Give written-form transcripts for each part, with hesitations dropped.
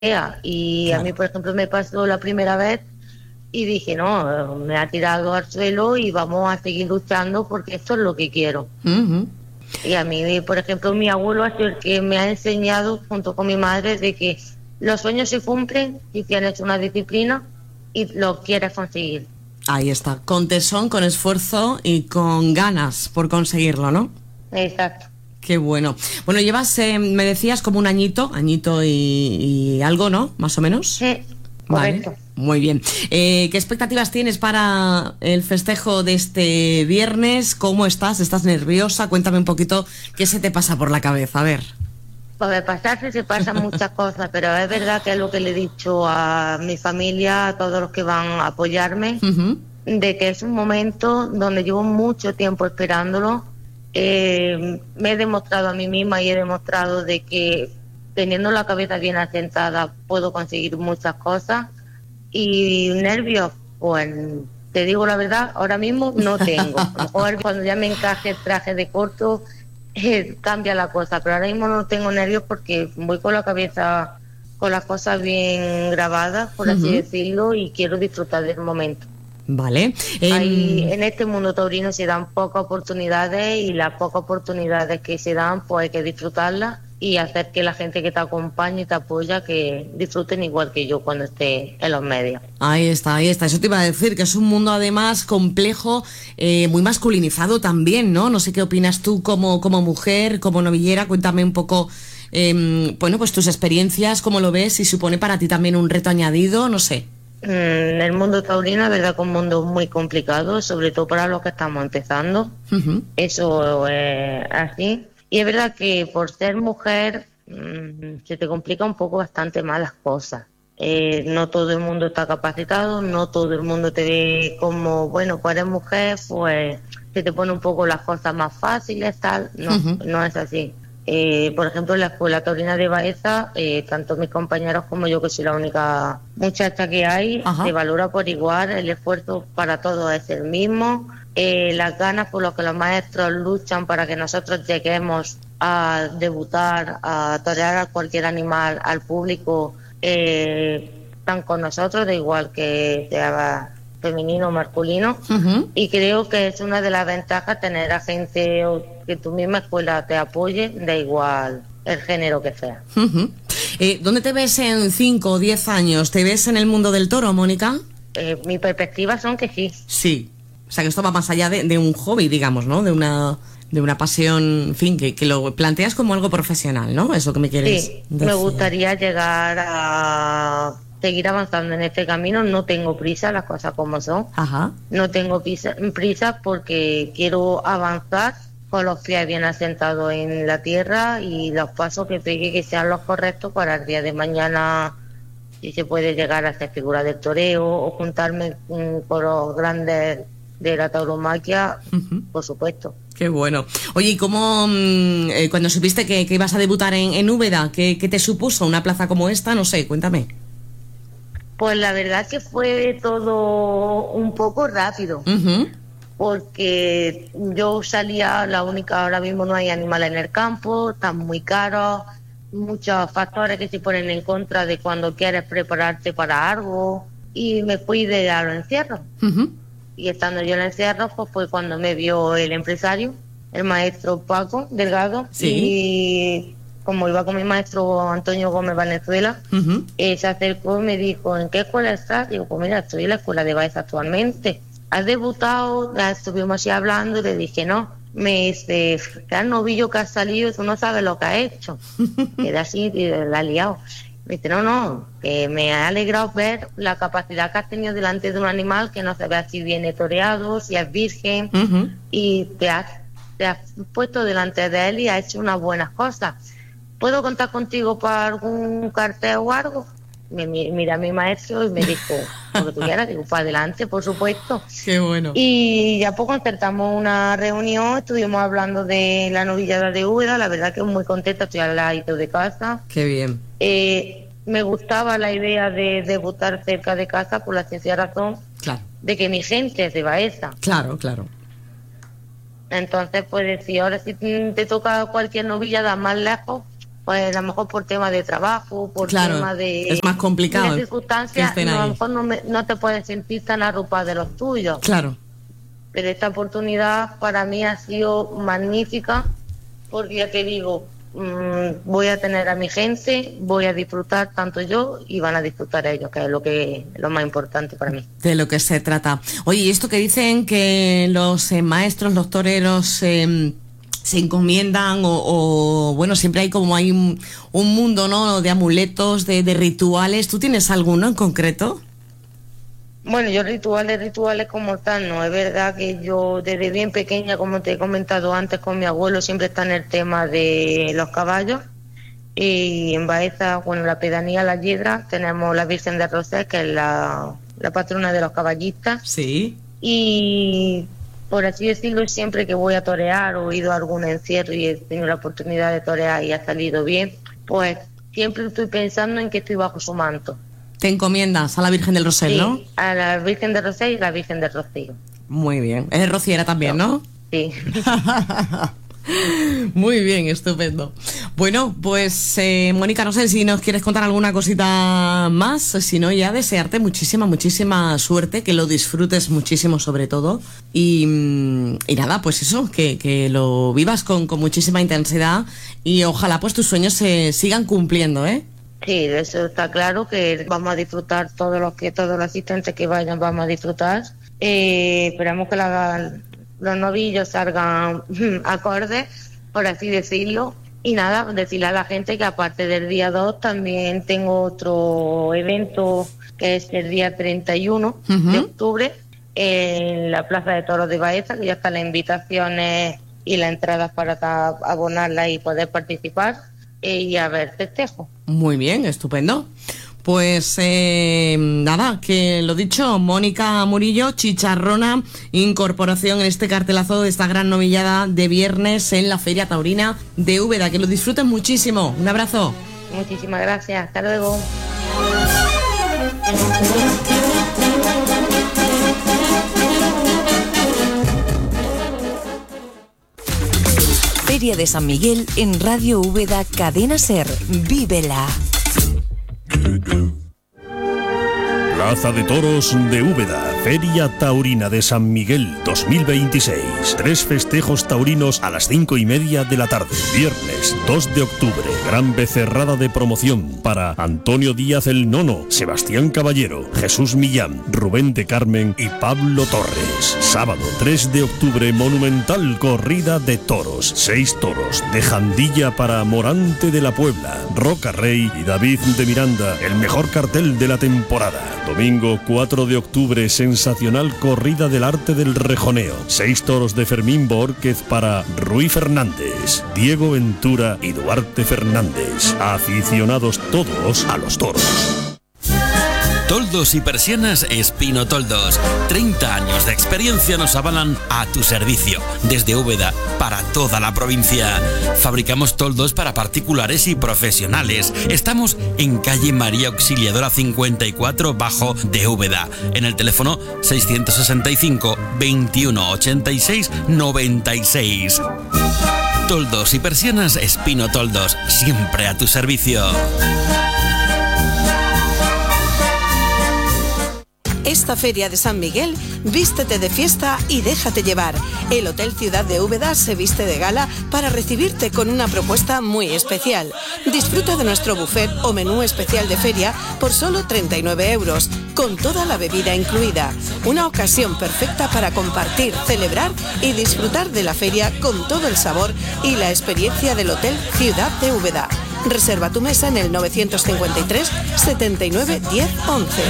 Y a mí, Claro. por ejemplo, me pasó la primera vez y dije, no, me ha tirado al suelo y vamos a seguir luchando porque esto es lo que quiero. Ujú. Y a mí, por ejemplo, mi abuelo ha sido el que me ha enseñado, junto con mi madre, de que los sueños se cumplen si tienes una disciplina y lo quieres conseguir. Ahí está, con tesón, con esfuerzo y con ganas por conseguirlo, ¿no? Exacto. Qué bueno. Bueno, llevas, me decías, como un añito y algo, ¿no? Más o menos. Sí, Vale, correcto. muy bien. ¿Qué expectativas tienes para el festejo de este viernes? ¿Cómo estás? ¿Estás nerviosa? Cuéntame un poquito qué se te pasa por la cabeza. A ver. Pues pasarse se pasan muchas cosas, pero es verdad que es lo que le he dicho a mi familia, a todos los que van a apoyarme, Ujú. de que es un momento donde llevo mucho tiempo esperándolo. Me he demostrado a mí misma y he demostrado de que teniendo la cabeza bien asentada puedo conseguir muchas cosas. Y nervios, pues te digo la verdad, ahora mismo no tengo. A lo mejor cuando ya me encaje el traje de corto cambia la cosa, pero ahora mismo no tengo nervios porque voy con la cabeza, con las cosas bien grabadas, por así Ujú. decirlo, y quiero disfrutar del momento. Vale. Ahí en este mundo taurino se dan pocas oportunidades y las pocas oportunidades que se dan pues hay que disfrutarlas y hacer que la gente que te acompaña y te apoya que disfruten igual que yo cuando esté en los medios. Ahí está, ahí está. Eso te iba a decir, que es un mundo además complejo, muy masculinizado también, ¿no? No sé qué opinas tú como mujer, como novillera. Cuéntame un poco, bueno, pues tus experiencias, cómo lo ves, si supone para ti también un reto añadido, no sé. El mundo taurino es verdad que es un mundo muy complicado, sobre todo para los que estamos empezando. Ujú. Eso es así. Y es verdad que por ser mujer se te complica un poco bastante más las cosas. No todo el mundo está capacitado, no todo el mundo te ve como, bueno, pues eres mujer, pues se te pone un poco las cosas más fáciles, tal. No, Ujú. no es así. Por ejemplo, en la Escuela Taurina de Baeza, tanto mis compañeros como yo, que soy la única muchacha que hay, se Ajá. valora por igual, el esfuerzo para todos es el mismo, las ganas por lo que los maestros luchan para que nosotros lleguemos a debutar, a torear a cualquier animal, al público, están con nosotros, da igual que sea femenino o masculino, Ujú. y creo que es una de las ventajas tener a gente o que tu misma escuela te apoye, da igual el género que sea. Ujú. ¿Dónde te ves en 5 o 10 años? ¿Te ves en el mundo del toro, Mónica? Mi perspectiva son que sí. Sí. O sea, que esto va más allá de un hobby, digamos, ¿no? De una pasión, en fin, que lo planteas como algo profesional, ¿no? Es lo que me quieres Sí, me decir. gustaría llegar a seguir avanzando en este camino. No tengo prisa, las cosas como son. Ajá. No tengo prisa porque quiero avanzar con los pies bien asentados en la tierra y los pasos que pegue que sean los correctos para el día de mañana, si se puede llegar a ser figura del toreo o juntarme con los grandes de la tauromaquia, Ujú. por supuesto. Qué bueno. Oye, ¿y cómo, cuando supiste que ibas a debutar en Úbeda, qué te supuso una plaza como esta? No sé, cuéntame. Pues la verdad que fue todo un poco rápido, Ujú. porque yo salía, la única, ahora mismo no hay animales en el campo, están muy caros, muchos factores que se ponen en contra de cuando quieres prepararte para algo, y me fui de a los encierros. Ujú. Y estando yo en el encierro, pues fue cuando me vio el empresario, el maestro Paco Delgado, Sí. y como iba con mi maestro Antonio Gómez Valenzuela, Ujú. se acercó y me dijo, ¿en qué escuela estás? Digo, pues mira, estoy en la escuela de Baeza actualmente. ¿Has debutado? Ya estuvimos así hablando y le dije, no. Me dice, cada novillo que has salido, tú no sabes lo que has hecho. Quedé así, y la he liado. Me dice, no, no, que me ha alegrado ver la capacidad que has tenido delante de un animal que no se ve si viene toreado, si es virgen, Ujú. y te has puesto delante de él y has hecho unas buenas cosas. ¿Puedo contar contigo para algún cartel o algo? Mira a mi maestro y me dijo, lo que tú quieras, digo, para adelante, por supuesto. Qué bueno. Y ya pues concertamos una reunión, estuvimos hablando de la novillada de Úbeda, la verdad que muy contenta, estoy al lado de casa. Qué bien. Me gustaba la idea de debutar cerca de casa por la sencilla razón Claro, de que mi gente es de Baeza. claro, claro. Entonces, pues decía, ahora si te toca cualquier novillada más lejos, pues a lo mejor por tema de trabajo, por claro, tema de... es más complicado. De circunstancias, a lo mejor no te puedes sentir tan arropada de los tuyos. Claro. Pero esta oportunidad para mí ha sido magnífica, porque ya te digo, voy a tener a mi gente, voy a disfrutar tanto yo y van a disfrutar ellos, que es lo más importante para mí. De lo que se trata. Oye, y esto que dicen que los maestros, los toreros se encomiendan o bueno, siempre hay un mundo, ¿no?, de amuletos, de rituales. ¿Tú tienes alguno en concreto? Bueno, yo rituales como tal, no, es verdad que yo desde bien pequeña, como te he comentado antes, con mi abuelo siempre está en el tema de los caballos, y en Baeza, bueno, la pedanía La Hiedra, tenemos la Virgen de Rosés, que es la patrona de los caballistas. Sí. Y por así decirlo, siempre que voy a torear o he ido a algún encierro y he tenido la oportunidad de torear y ha salido bien, pues siempre estoy pensando en que estoy bajo su manto. Te encomiendas a la Virgen del Rosel, sí, ¿no? A la Virgen del Rosel y la Virgen del Rocío. Muy bien. Eres rociera también, ¿no? Sí. Muy bien, estupendo. Bueno, pues Mónica, no sé si nos quieres contar alguna cosita más, si no ya desearte muchísima suerte, que lo disfrutes muchísimo sobre todo y nada, pues eso, que lo vivas con muchísima intensidad y ojalá pues tus sueños se sigan cumpliendo, ¿eh? Sí, eso está claro, que vamos a disfrutar todos los asistentes que vayan, vamos a disfrutar. Esperamos que los novillos salgan acordes, por así decirlo. Y nada, decirle a la gente que aparte del día 2 también tengo otro evento que es el día 31 de octubre en la Plaza de Toros de Baeza, que ya están las invitaciones y las entradas para abonarlas y poder participar y a ver festejo. Muy bien, estupendo. Pues nada, que lo dicho, Mónica Murillo, chicharrona, incorporación en este cartelazo de esta gran novillada de viernes en la Feria Taurina de Úbeda. Que lo disfruten muchísimo. Un abrazo. Muchísimas gracias. Hasta luego. Feria de San Miguel en Radio Úbeda Cadena Ser. ¡Vívela! Plaza de Toros de Úbeda, Feria Taurina de San Miguel 2026. 3 festejos taurinos a las 5:30 de la tarde. Viernes 2 de octubre, gran becerrada de promoción para Antonio Díaz el Nono, Sebastián Caballero, Jesús Millán, Rubén de Carmen y Pablo Torres. Sábado 3 de octubre, monumental corrida de toros. 6 toros de Jandilla para Morante de la Puebla, Roca Rey y David de Miranda, el mejor cartel de la temporada. Domingo 4 de octubre, sensacional corrida del arte del rejoneo. 6 toros de Fermín Borquez para Rui Fernández, Diego Ventura y Duarte Fernández. Aficionados todos a los toros. Toldos y persianas Espino Toldos. 30 años de experiencia nos avalan a tu servicio. Desde Úbeda para toda la provincia. Fabricamos toldos para particulares y profesionales. Estamos en calle María Auxiliadora 54 bajo de Úbeda. En el teléfono 665 21 86 96. Toldos y persianas Espino Toldos. Siempre a tu servicio. Esta Feria de San Miguel, vístete de fiesta y déjate llevar. El Hotel Ciudad de Úbeda se viste de gala para recibirte con una propuesta muy especial. Disfruta de nuestro buffet o menú especial de feria por solo 39 euros, con toda la bebida incluida. Una ocasión perfecta para compartir, celebrar y disfrutar de la feria con todo el sabor y la experiencia del Hotel Ciudad de Úbeda. Reserva tu mesa en el 953 79 10 11.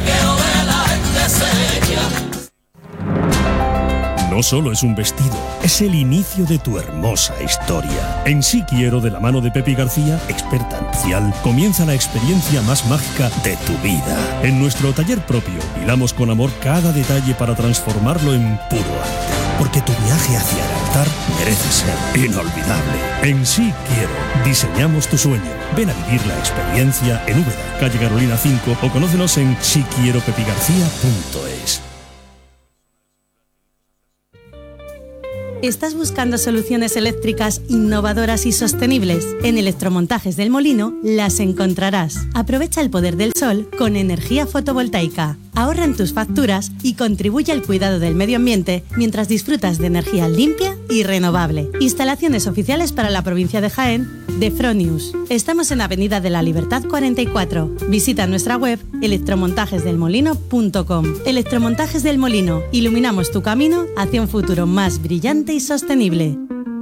No solo es un vestido, es el inicio de tu hermosa historia. En Sí Quiero, de la mano de Pepi García, experta nupcial, comienza la experiencia más mágica de tu vida. En nuestro taller propio, hilamos con amor cada detalle para transformarlo en puro arte. Porque tu viaje hacia el altar merece ser inolvidable. En Sí Quiero, diseñamos tu sueño. Ven a vivir la experiencia en Úbeda, calle Carolina 5, o conócenos en siquieropepigarcía.es. ¿Estás buscando soluciones eléctricas innovadoras y sostenibles? En Electromontajes del Molino las encontrarás. Aprovecha el poder del sol con energía fotovoltaica. Ahorra en tus facturas y contribuye al cuidado del medio ambiente mientras disfrutas de energía limpia y renovable. Instalaciones oficiales para la provincia de Jaén de Fronius. Estamos en Avenida de la Libertad 44. Visita nuestra web electromontajesdelmolino.com. Electromontajes del Molino. Iluminamos tu camino hacia un futuro más brillante y sostenible.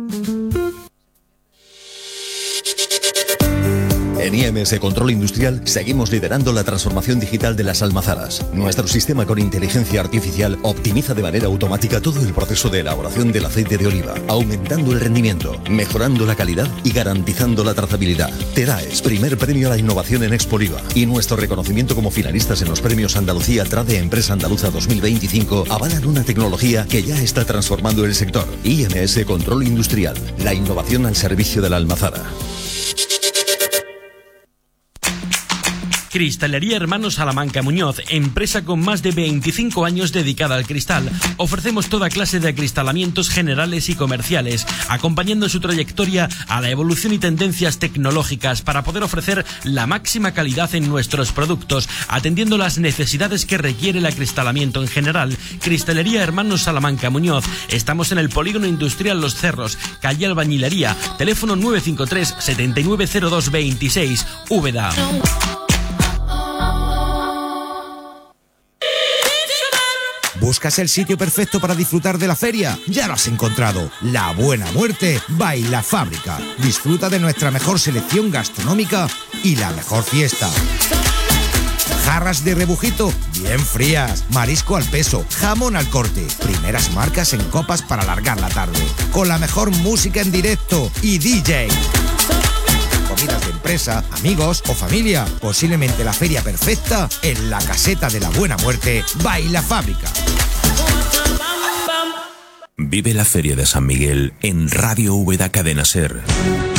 En IMS Control Industrial seguimos liderando la transformación digital de las almazaras. Nuestro sistema con inteligencia artificial optimiza de manera automática todo el proceso de elaboración del aceite de oliva, aumentando el rendimiento, mejorando la calidad y garantizando la trazabilidad. TEDAES, primer premio a la innovación en Expoliva, y nuestro reconocimiento como finalistas en los premios Andalucía Trade Empresa Andaluza 2025 avalan una tecnología que ya está transformando el sector. IMS Control Industrial, la innovación al servicio de la almazara. Cristalería Hermanos Salamanca Muñoz, empresa con más de 25 años dedicada al cristal. Ofrecemos toda clase de acristalamientos generales y comerciales, acompañando su trayectoria a la evolución y tendencias tecnológicas para poder ofrecer la máxima calidad en nuestros productos, atendiendo las necesidades que requiere el acristalamiento en general. Cristalería Hermanos Salamanca Muñoz. Estamos en el Polígono Industrial Los Cerros, calle Albañilería, teléfono 953 790226, Úbeda. ¿Buscas el sitio perfecto para disfrutar de la feria? Ya lo has encontrado. La Buena Muerte Baila Fábrica. Disfruta de nuestra mejor selección gastronómica y la mejor fiesta. Jarras de rebujito bien frías, marisco al peso, jamón al corte, primeras marcas en copas para alargar la tarde, con la mejor música en directo y DJ. Comidas de empresa, amigos o familia. Posiblemente la feria perfecta en la caseta de la Buena Muerte Baila Fábrica. Vive la Feria de San Miguel en Radio Úbeda Cadena SER.